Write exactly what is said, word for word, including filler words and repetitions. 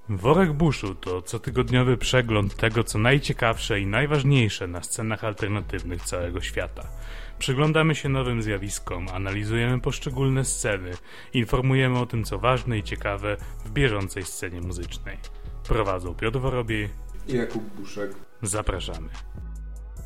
Worek Buszu to cotygodniowy przegląd tego, co najciekawsze i najważniejsze na scenach alternatywnych całego świata. Przyglądamy się nowym zjawiskom, analizujemy poszczególne sceny, informujemy o tym, co ważne i ciekawe w bieżącej scenie muzycznej. Prowadzą Piotr Worobiej i Jakub Buszek. Zapraszamy.